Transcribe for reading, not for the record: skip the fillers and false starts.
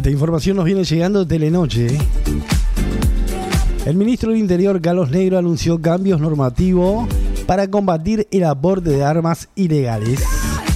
Esta información nos viene llegando de Telenoche. El ministro del Interior, Carlos Negro, anunció cambios normativos para combatir el aporte de armas ilegales.